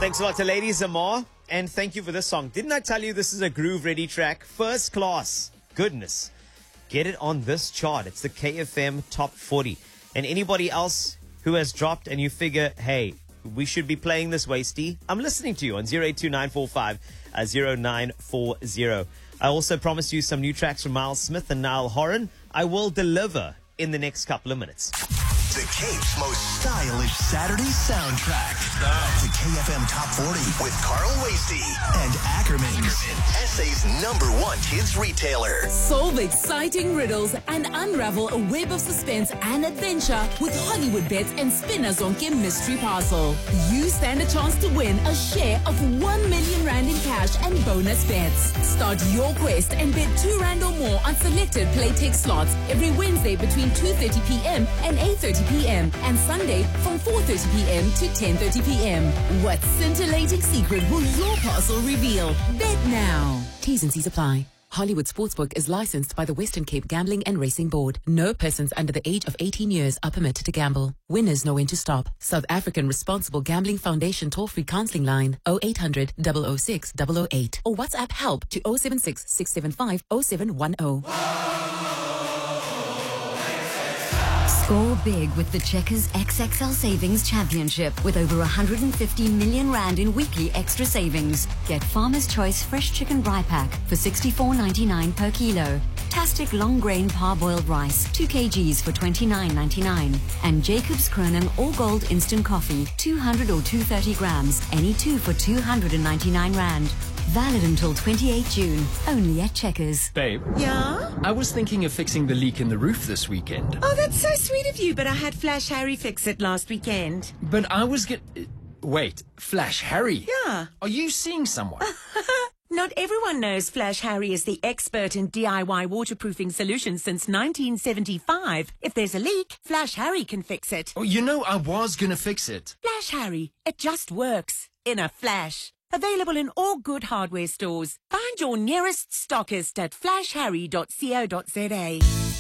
Thanks a lot to Lady Zamar, and thank you for this song. Didn't I tell you this is a groove-ready track? First class. Goodness. Get it on this chart. It's the KFM Top 40. And anybody else who has dropped and you figure, hey, we should be playing this, Wasty, I'm listening to you on 0829450940. I also promised you some new tracks from Miles Smith and Niall Horan. I will deliver in the next couple of minutes. The Cape's most stylish Saturday soundtrack. The KFM Top 40 with Carl Wasty and Ackermans, SA's #1 kids retailer. Solve exciting riddles and unravel a web of suspense and adventure with Hollywood Bets and Spinners on Kim Mystery Parcel. You stand a chance to win a share of 1 million rand in cash and bonus bets. Start your quest and bet 2 rand or more on selected Playtech slots every Wednesday between 2:30 p.m. and 8:30 p.m. and Sunday from 4:30 p.m. to 10:30 p.m. What scintillating secret will your parcel reveal? Bet now. T's and C's apply. Hollywood Sportsbook is licensed by the Western Cape Gambling and Racing Board. No persons under the age of 18 years are permitted to gamble. Winners know when to stop. South African Responsible Gambling Foundation toll-free counseling line 0800 006 008 or WhatsApp help to 076 675 0710. Score big with the Checkers XXL Savings Championship with over 150 million rand in weekly extra savings. Get Farmer's Choice Fresh Chicken Bri Pack for $64.99 per kilo. Tastic Long Grain Parboiled Rice 2 kgs for $29.99. And Jacob's Cronin All Gold Instant Coffee 200 or 230 grams, any 2 for 299 rand. Valid until 28 June. Only at Checkers. Babe. Yeah? I was thinking of fixing the leak in the roof this weekend. Oh, that's so sweet of you, but I had Flash Harry fix it last weekend. But I was Wait, Flash Harry? Yeah. Are you seeing someone? Not everyone knows Flash Harry is the expert in DIY waterproofing solutions since 1975. If there's a leak, Flash Harry can fix it. Oh, you know, I was gonna fix it. Flash Harry, it just works. In a flash. Available in all good hardware stores. Find your nearest stockist at flashharry.co.za.